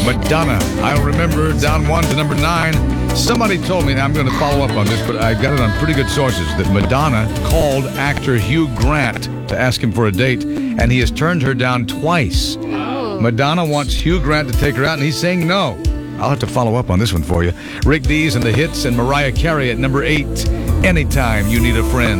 Madonna. I remember down 1 to number 9. Somebody told me, and I'm going to follow up on this, but I got it on pretty good sources, that Madonna called actor Hugh Grant to ask him for a date, and he has turned her down twice. Madonna wants Hugh Grant to take her out, and he's saying no. I'll have to follow up on this one for you. Rick Dees and the Hits, and Mariah Carey at number 8. Anytime You Need a Friend.